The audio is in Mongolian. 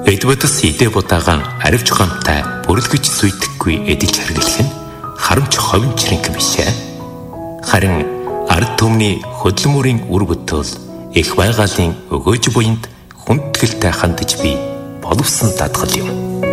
Эдвардс идэ будагаан аривч гамтай бүрлгэж зүйтгэхгүй эдэлж хэрглэх нь харамч ховын чирэнх бишээ. Харин ард түмний хөдөлмөрийн үр бүтэл их байгалийн өгөөж буйнд хүндгэлтэй хандаж би боловсон дадгал юм.